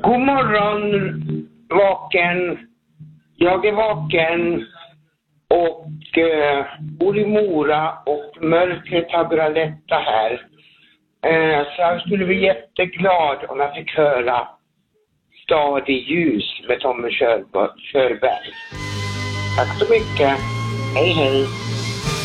God morgon, vaken. Jag är vaken och bor i Mora och mörkret har börjat lätta här. Så jag skulle bli jätteglad om jag fick höra Stad i ljus med Tommy Körberg. Tack så mycket. Hej hej.